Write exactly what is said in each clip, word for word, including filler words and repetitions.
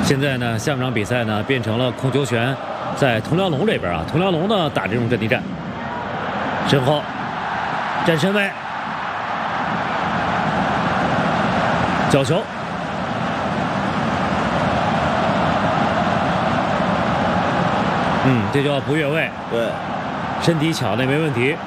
现在呢，下半场比赛呢变成了控球权在佟良龙这边啊，佟良龙呢打这种阵地战，身后站身位，角球，嗯，这叫不越位， 对， 身体抢的也没问题。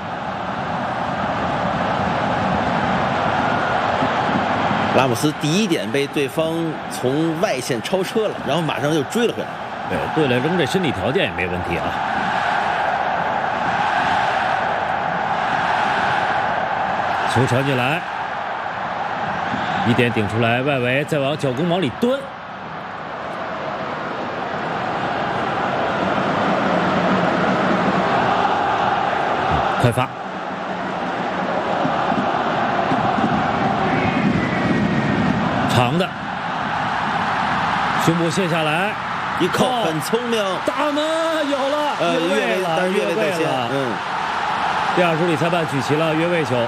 拉姆斯第一点被对方从外线超车了，然后马上就追了回来。 对，对了，扔这身体条件也没问题啊。球传进来，一点顶出来，外围再往脚弓往里蹲。快发！长的，胸部卸下来， 一扣很聪明， 大门有了， 呃， 越位了， 但是越位在先， 了。 嗯， 第二主理裁判举起了越位球，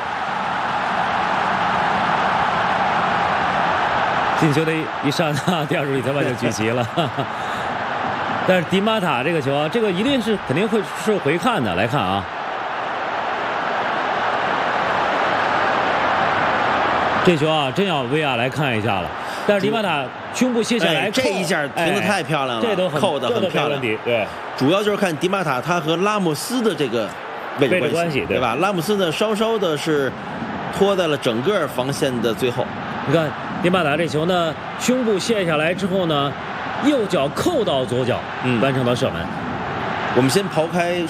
进球的一刹那，第二主理裁判就举旗了。但是迪马塔这个球啊，这个一定是肯定会是回看的，来看啊。这球啊，真要 V R 来看一下了。但是迪马塔胸部卸下来， 哎、这一下停的太漂亮了， 哎、这都很扣的很漂亮。 对， 主要就是看迪马塔他和拉莫斯的这个位置关系， 对吧？拉莫斯呢，稍稍的是拖在了整个防线的最后。 你看迪马塔这球呢，胸部卸下来之后呢，右脚扣到左脚，嗯，完成了射门。 我们先刨开